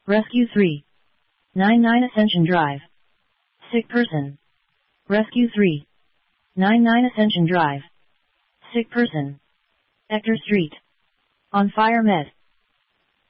Rescue 399 Ascension Drive. Sick person. Rescue 399 Ascension Drive. Sick person. Hector Street. On fire med.